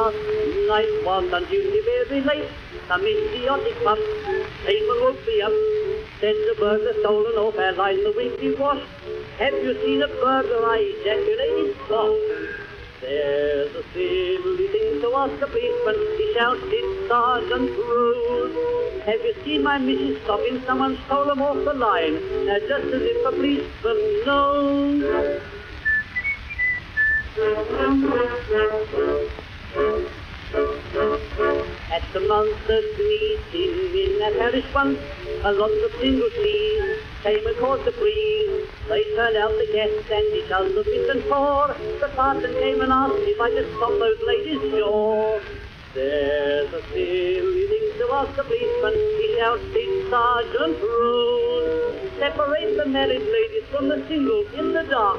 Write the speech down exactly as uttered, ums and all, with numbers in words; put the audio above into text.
last night was on duty very late. Some idiotic pup, Payman woke me up. Said the burglar stolen off our line the week before. Have you seen a burglar? I ejaculated. Oh, there's a silly thing to ask a policeman. He shouted, Sergeant Rose. Have you seen my missus stopping? Someone stole him off the line. Now just as if a policeman knows. At the monsters meeting in that parish once, a lot of single trees came and caught the breeze. They turned out the guests and each other bit and tore. The parson came and asked if I could stop those ladies sure. There's a silly thing to ask a policeman, he shouted, Sergeant Rose. Separate the married ladies from the singles in the dark.